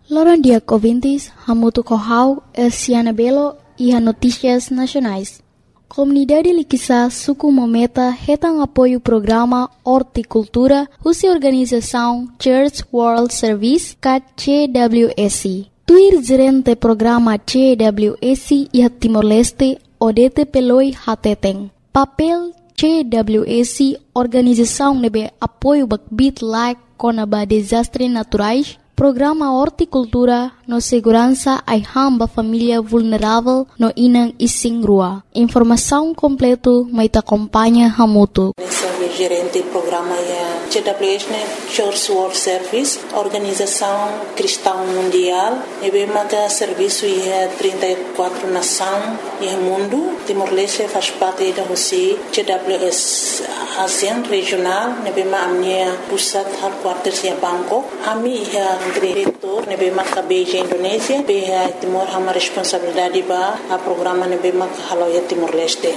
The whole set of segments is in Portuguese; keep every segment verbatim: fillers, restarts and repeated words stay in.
Loron dia ouvintes, Hamutu Kohau, Elsiana Belo e a Notícias Nacionais. Comunidade Liquissa Suku Mometa retam apoio o programa Horticultura, usa organização Church World Service, C W S. Tuir gerente programa C W S e a Timor-Leste, Odete Peloi Hateteng. Papel C W S, organização nebe apoio bakbit like conaba desastres naturais, programa Horticultura no segurança ai hamba família vulnerável no inang ising rua. Informação completo mai ta acompanha Hamutu. Sou gerente do programa C W S, Church World Service, organização cristã mundial. E bem mata serviço em trinta e quatro nações e mundo. Timor-Leste faz parte da C W S ASEAN regional. E bem ma amnia pusat headquarters em Bangkok. Ami é diretor, ne bem mata Beijing Indonésia. Bem Timor hama responsabilidade ba a programa ne bem mata haloia Timor-Leste.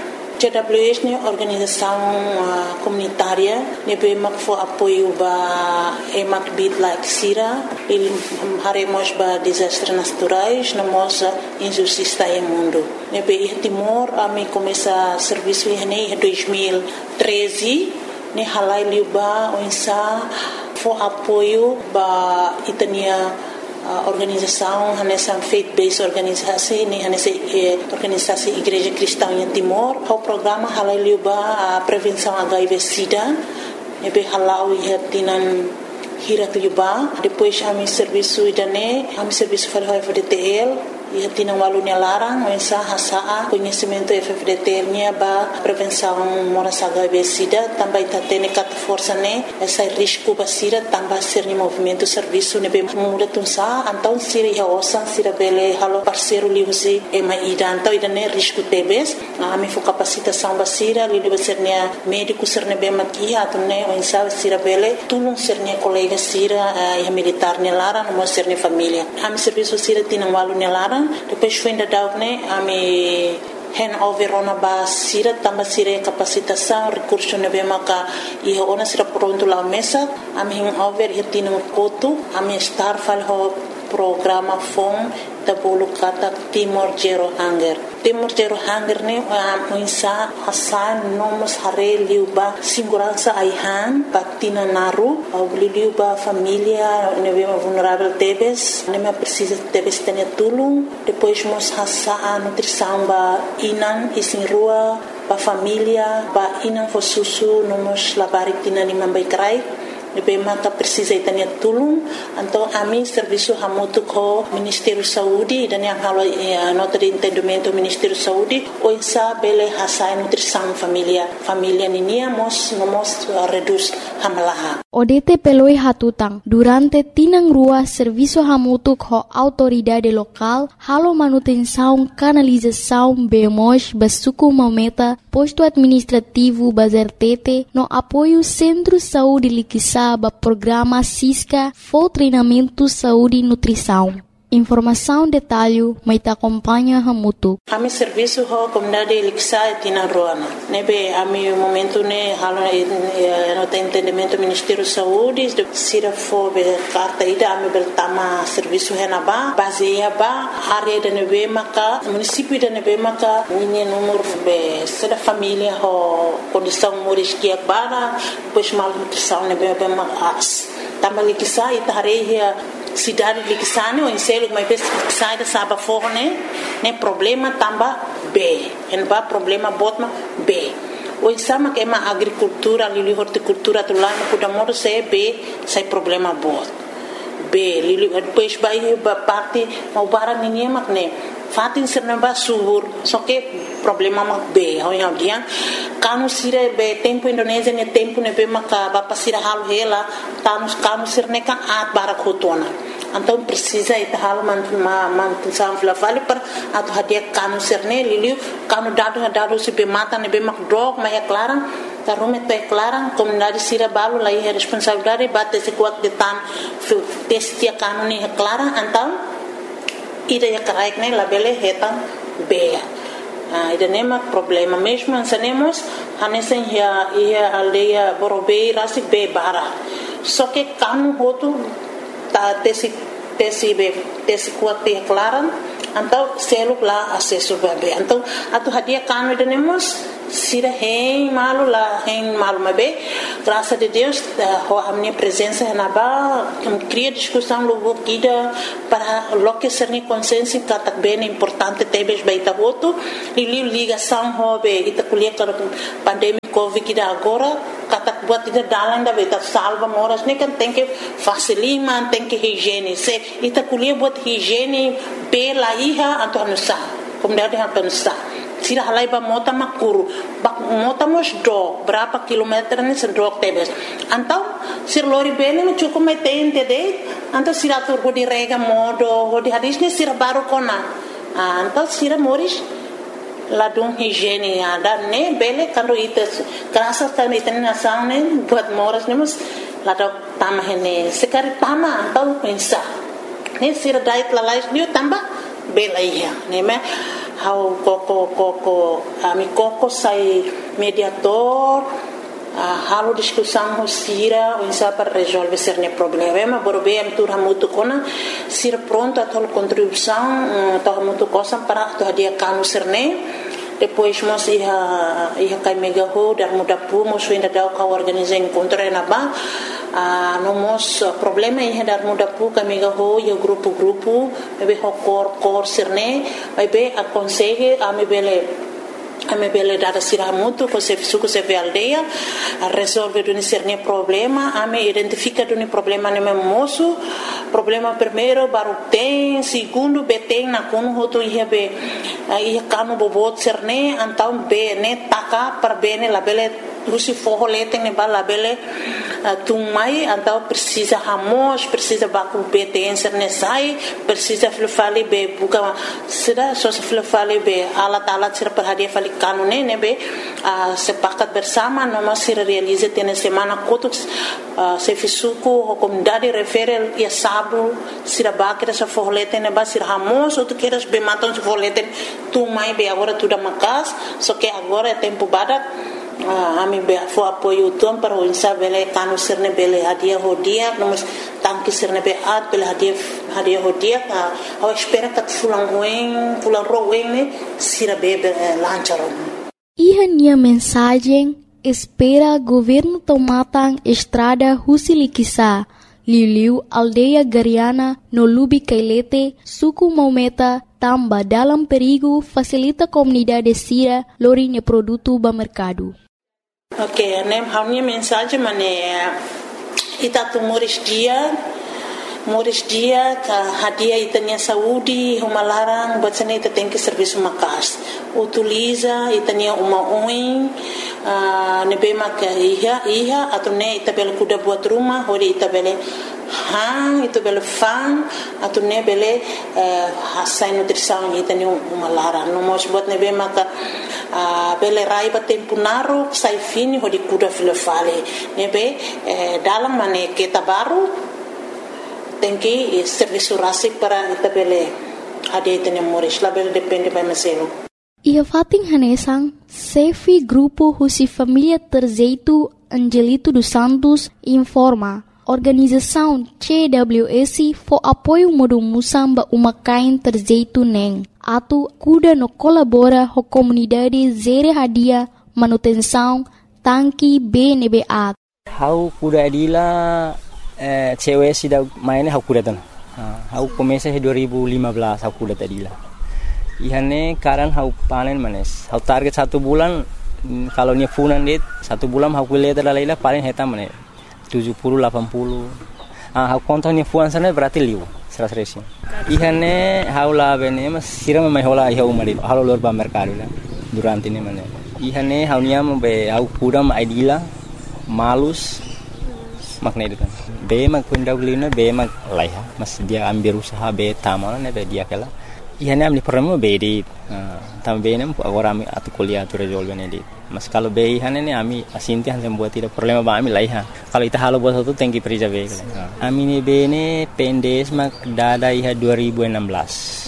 C W S é organização uh, comunitária, ne bem mak fo apoio ba emak bit like sira, ele haremos ba desastres naturais, na moça injustiça em mundo. Ne bem Timor a me começa serviço em dois mil e treze, ne halai liuba onsa fo apoio ba itania a organização nessa faith-based organização nem nessa organização Igreja Cristã em Timor o programa halaliuba a prevenção H I V/Sida e be halau e tinan hiratliuba depois a mi serviço idane a mi serviço para F D T L e tinan walunya larang mensa hasa conhecimento F D T L nya ba prevenção moras H I V/Sida também tá tendo cat força né essa risco ba sira também ser ni movimento serviço ne be muda tunsa então sira ya osan sira bele halo parceiro liusi e mai ida então ida ne risco tebes a mi fo capacitação ba sira li de ser ne médico ser ne be makia tu ne mensa sira bele tulung ser ne colega sira e militar ne lara no ser ne família a mi serviço sira tinan walunya lara depois foi ainda dar né a me handover ona ba sira tamba sira capacitação recurso ne be maka e ona sira pronto lá mesa a me handover e tino koto a me star fal ho programa fom da bolo kata Timor Zero Hunger Timor Zero Hunger ne a insa hasan nomos hare liuba segurança aihan patina naru au liuba família ne be vulnerável tebes ne me precisa tebes tenha tulung depois mos hasa a nutrição ba inan isin rua ba família ba inan fo susu nomos labari tina ni mambai krai ne be mata precisa itania tulung então a mim serviço hamutu ko Ministério Saúde dan yang halo nota de entendimento Ministério Saúde o insa bele hasa nutrição família família ninia mos nomos reduz hamalaha Odete peloi hatutang durante tinang rua serviço hamutu ko autoridade local halo manutenção canalização bemos basuku mometa posto administrativo bazertete no apoio Centro Saúde Liquissa ba programa Cisca for treinamento saúde e nutrição. Informação detalhe mai ta acompanha Hamutu. A mi serviço ho comunidade Liquissa tina roana. Nebe a mi momento ne halo no entendimento Ministério Saúde de sira fo be carta ida a mi beltama serviço henaba baseia ba área de nebe maka município de nebe maka ninha número be sera família ho condição moris que bara depois mal nutrição nebe be mas tama Liquissa itareia cidade Liquissa ne o inselo mas pes sai da saba forne ne problema tamba B en ba problema botma B o insama que é uma agricultura ali horticultura do lá no Kudamoro se B sai problema bot B li depois vai ba parte mau barang ninguém mak ne fatin serna ba subur só que problema mak B ho yang dia kanu sire be tempo Indonésia ne tempo ne be maka ba pasira hal hela tanus kanu sirne kan at barakotona então precisa ita hal man ma man sam fla vale per atu hadia kanu sirne liliu kanu dado dado se be mata ne be mak drog ma é clara ta rume te clara comunidade sira balu lai é responsabilidade bate se kuat de tan testia kanu ne é clara então ida ya karaik ne labele hetan be ah ida nema problema mesmo ansanemos hanesen ya ia aldeia borobei rasi be bara só que kanu hotu ta tesi tesi be tesi kuat te klaran então selo lá acesso bebê então atu hadia kanu denemos sira hein malu lá hein malu mabe graças a Deus a minha presença na ba cria discussão logo kida para loque ser ni consciência que bem importante tebes baita voto e ligação hobe ita kuliah para pandemia covid kida agora katak buat ita dalan da beta salva moras ni kan tem que facilitar tem que higiene se ita kuliah buat higiene pela iha atau nusa kemudian atau nusa sira halai ba mota makuru bak mota mos do berapa kilometer ni sedok tebes antau sir lori bene no cukup metente de antau sira tur bodi rega modo bodi hadis ni sira baru kona antau sira moris ladung higiene ada ne bele kalau itu kerasa kan itu nasan ne buat moras ne mus ladang tamah ne sekali tamah antau pensa ne sira dait lalais ni tambah bela iya ne me how koko koko ami koko sai mediator uh, halo discussão sira insa para resolver ser ne problema borbe am tur hamutu kona sira pronto a tol contribuição to hamutu cosa para to dia kanu serne depois mos ia ia kai mega ho dar muda pu mos ainda dau ka organizar encontro na ba a no mos problema ia dar muda pu ka mega ho ia grupo grupo be ho cor cor serne vai be aconselhe a me bele a me bele dada sira muito com se suco se ve aldeia a resolver do serne problema a me identifica do problema no meu moço problema primeiro baru tem segundo beteng na kono hoto ia be ia kanu bobot serne antau be ne taka per bene la bele rusi forro leteng ne bala bele tumai antau precisa hamos precisa baku beteng serne sai precisa flefali be buka sida so flefali be alat alat sira per hadia fali kanu ne ne be sepakat bersama noma sira realize tene semana kotuk se fisuku comunidade refere ia sabu sira bakira sa forro leteng ne ba sira hamos ou tu queres be maton se forro leteng tu mai be agora tudo macas só que agora é tempo badak a mim be fo apoio tom para o insa bele kanu serne bele hadia hodia nós tanque serne be at bele hadia hadia hodia a espera que fulan ruim fulan ruim ne sira be lancharon Iha nia mensagem espera governo tomatang estrada Husilikisa Liliu aldeia Gariana no Lubi Kailete suku Maumeta tamba dalam perigo facilita comunidade sira lorinya produto ba mercado. Ok, nem a minha mensagem mané ita tu moris dia moris dia ka hadia itanya saúde uma larang batsane ita tem que serviço makas utiliza itanya uma oin uh, nebe mak iha iha atau ne ita bel kuda buat rumah hori ita bele hang itu bele fang atau ne bele uh, hasai nutrição itanya uma larang no mos buat nebe mak uh, bele rai ba tempo naru sai fini hori kuda file fale nebe uh, dalam mane kita baru tem que serviço rasik para itabele ade tene moris label depende by meseno ia fating hanesang Sefi grupo Husi Família Terzeito Angelito dos Santos informa organização C W S for apoio modo musamba uma kain terzeito neng atu kuda no colabora ho comunidade zere hadia manutenção tanki B N B A how kuda adila Eh, cewek sudah mainnya aku datang. Aku komesa dua ribu lima belas aku datang dila. Ihane karan aku panen manes. Aku target satu bulan kalau nya funan dit satu bulan aku lihat ada leila paling heta manes tujuh puluh delapan puluh. Ah aku kontak nya fuan sana berarti liu seratus resi. Ihane aku lah bene mas siram mai hola iha umari. Halo lor ba mercado la durante ini manes. Ihane aku nya be aku kuda ma idila malus makna itu kan be mak pendaulina be mak laiha mas dia ambil usaha be tamal ne be dia kala ihane amni problema be di tam be nem agora ami atu kuliah tu resolve ne di mas kalau be ihane ne ami asinti han buat tidak problema ba ami laiha kalau ita halo buat itu tengki perija be ami ne be ne pendes mak dada iha dua ribu enam belas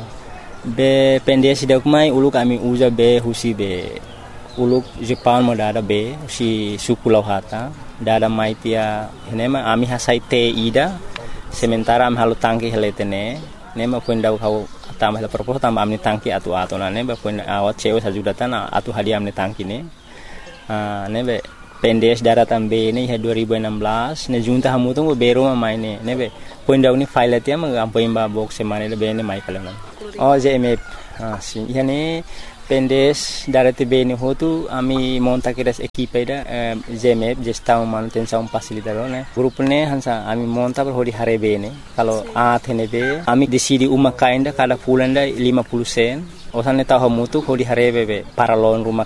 be pendes dak mai uluk ami uza be husi be uluk Jepang mo dada be si suku lauhata dada mai tia nema ami hasai te ida Sementara am halu tangki heletene, ne ma pun dau kau tambah la propos tambah amni tangki atu atu na ne ba pun awat cewe sajudatan atu hadiah amni tangki ne. Ah ne be pendes daratan be ne dua ribu enam belas ne junta hamu tu bero ma mai ne ne be pun dau ni file atia ma ampoin ba box semane le be ne mai kalan. Oh J M F. Ah si yani pendes darati be ne hotu ami monta kiras equipe da J M F gestão manutenção facilitador ne grup ne hansa ami monta per hodi hare be ne kalau a thene be ami decidi uma kainda kada pulanda lima puluh sen osan ne tahu hamu tu hodi hare be para loan rumah